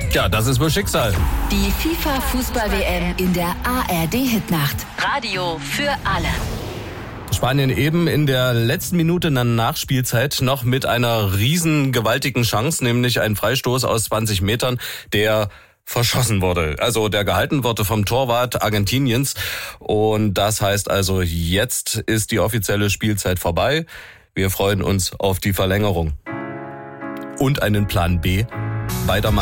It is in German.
Ja, das ist wohl Schicksal. Die FIFA-Fußball-WM in der ARD-Hitnacht. Radio für alle. Spanien eben in der letzten Minute in der Nachspielzeit noch mit einer riesen gewaltigen Chance, nämlich ein Freistoß aus 20 Metern, der verschossen wurde. Also der gehalten wurde vom Torwart Argentiniens. Und das heißt also, jetzt ist die offizielle Spielzeit vorbei. Wir freuen uns auf die Verlängerung. Und einen Plan B. Beider